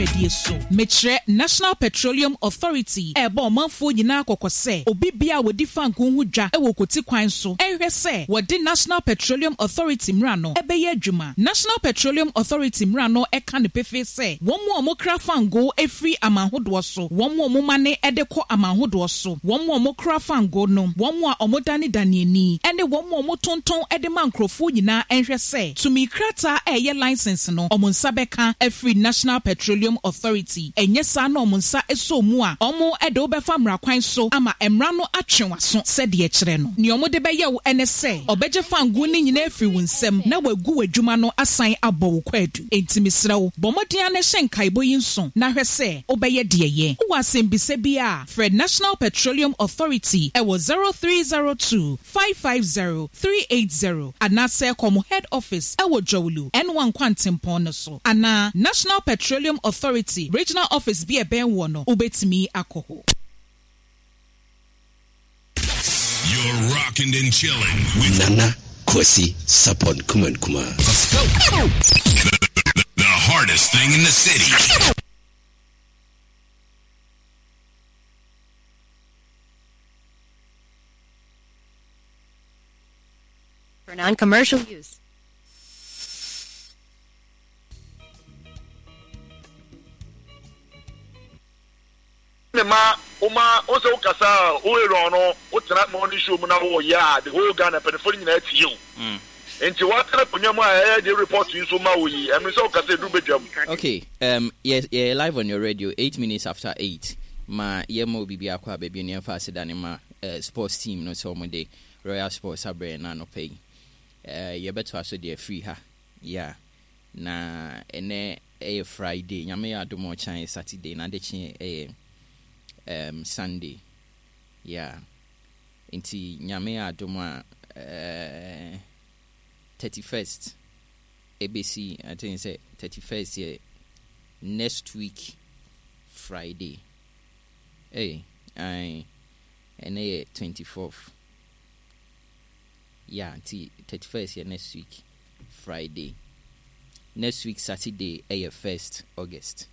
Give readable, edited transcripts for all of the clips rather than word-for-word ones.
dwumadie so. Metre National Petroleum Authority ebo manfo nyina akokose obi bia wodi fanko hu dwa ewo koti kwan so. Ehwe se wodi National Petroleum Authority mra no ebeye adwuma. National Petroleum Authority mra no eka ne pefe se womu omokra fango efri amahodo so. Womu omumane edeko amahodo so. Womu omokra fango no. Womu a omodani danieni ene womu omotonton edema nkrofo nyina ehwe se tumi krata eye license no omonsa beka efri National Petroleum Authority enye sa na omonsa eso mu a omo edo befa mra kwan so ama emra no atwenwaso se de kire no ne omo de beye wo ene se obeje fango ni nyina efri wunsem na wagu wadwuma no asan abɔ wo kwadu entimisra wo bomodia ne hyenkai boyinso na hwese obeye de ye wo asembise bia Fred National Petroleum Authority ewo 0302 550 380 anase komo head office ewo Jowlu N1 Kwantimpon no so ana National Petroleum Authority regional office bi ebe wo no obetimi akoho. You're rocking and chilling with Nana Kwesi Sapon Kuman Kuma. The hardest thing in the city. For non-commercial use. Uma also kasa no utana money show na wo ya the whole Ghana penfo nyina ati you enti what na punyama the report you so ma wo yi em so kasa du bedwam. Okay, yeah, live on your radio 8 minutes after 8 ma yemo bibia kwa baby ne fa sedane ma sports team no so mo de Royal Sports abre na no pay ye beto aso de free ha yeah na ene Friday nyame ya do mo chan Saturday na de chi Sunday yeah inti nyame adoma 31st ABC I think say 31st yeah next week Friday and 24th yeah 31st yeah next week Friday next week Saturday 1st August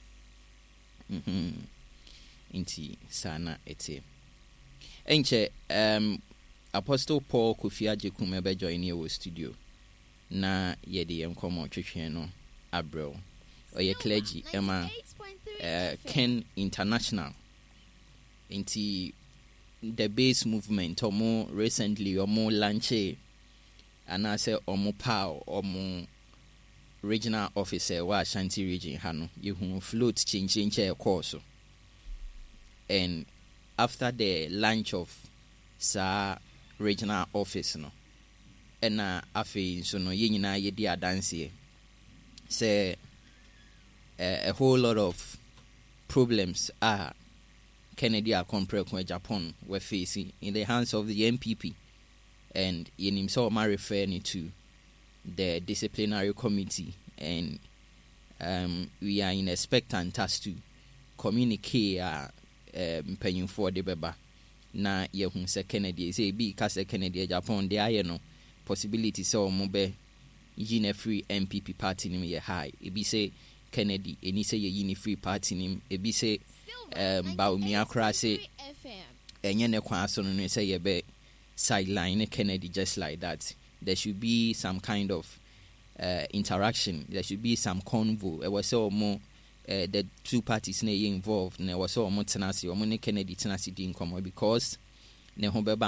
inti sana ete enche Apostle Paul Kofi Ajekum ebe join here studio na yede enkomo twetwe no abro oye clergy ema Ken International inti the base movement omo recently omo launch anase omo power omo regional officer wa Ashanti region hano yehu float change course. And after the launch of sa regional office no and afi so no ye nyina ye di adanse say a whole lot of problems are Kennedy Akompre Japan were facing in the hands of the MPP, and yenim so ma referring to the disciplinary committee, and we are in expectant as to communicate for the beba na yehun se Kennedy say bi ka se Kennedy Japan de aye no possibility so mo be yine free MPP party nim ye high e bi say Kennedy eni say ye yine free party nim e bi say ba umi akra say enye ne kwa so no say ye be sideline Kennedy just like that. There should be some kind of interaction, there should be some convo. It was so more the two parties involved, and it was so more tenacity or more Kennedy tenacity in common because ne